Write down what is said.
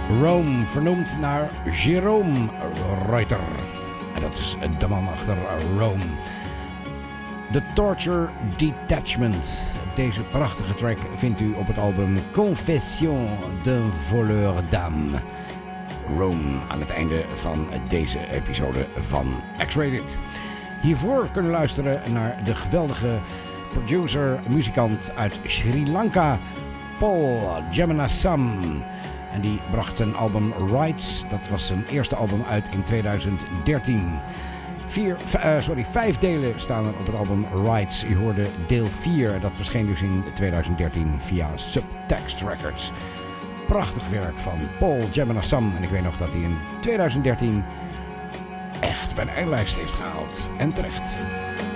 Rome, vernoemd naar Jerome Reuter. En dat is de man achter Rome. The Torture Detachment. Deze prachtige track vindt u op het album Confession d'un voleur d'âme. Rome aan het einde van deze episode van X-Rated. Hiervoor kunnen we luisteren naar de geweldige producer, muzikant uit Sri Lanka, Paul Jemanasam. En die bracht zijn album Rights, dat was zijn eerste album, uit in 2013. 5 delen staan er op het album Rights. U hoorde deel 4, dat verscheen dus in 2013 via Subtext Records. Prachtig werk van Paul Jemanasam. En ik weet nog dat hij in 2013 echt bij de eindlijst heeft gehaald. En terecht.